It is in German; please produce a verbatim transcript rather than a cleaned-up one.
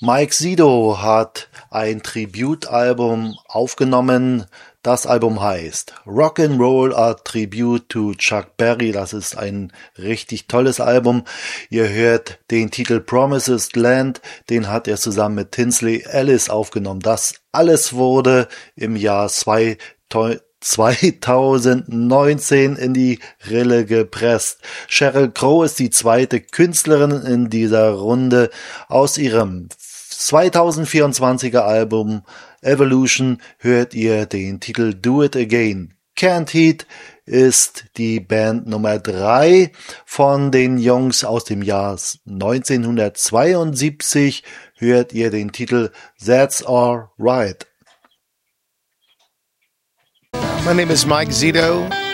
Mike Zito hat ein Tributalbum aufgenommen. Das Album heißt Rock'n'Roll A Tribute to Chuck Berry. Das ist ein richtig tolles Album. Ihr hört den Titel Promised Land. Den hat er zusammen mit Tinsley Ellis aufgenommen. Das alles wurde im Jahr zweitausendneunzehn in die Rille gepresst. Sheryl Crow ist die zweite Künstlerin in dieser Runde. Aus ihrem zweitausendvierundzwanziger Album Evolution hört ihr den Titel Do It Again. Canned Heat ist die Band Nummer drei von den Jungs aus dem Jahr neunzehnhundertzweiundsiebzig. Hört ihr den Titel That's Alright. My name is Mike Zito.